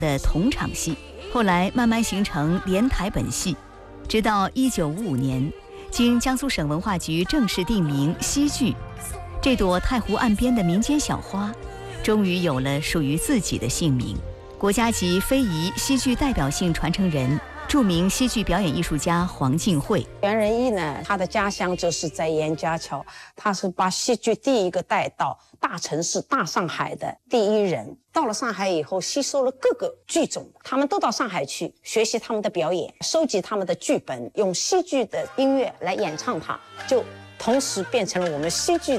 的同场戏，后来慢慢形成连台本戏。直到1955年，经江苏省文化局正式定名戏剧，这朵太湖岸边的民间小花，终于有了属于自己的姓名。国家级非遗戏剧代表性传承人、著名戏剧表演艺术家黄静慧。 袁仁义呢，他的家乡就是在严家桥，他是把戏剧第一个带到大城市大上海的第一人。到了上海以后，吸收了各个剧种，他们都到上海去学习他们的表演，收集他们的剧本，用戏剧的音乐来演唱它，就同时变成了我们戏剧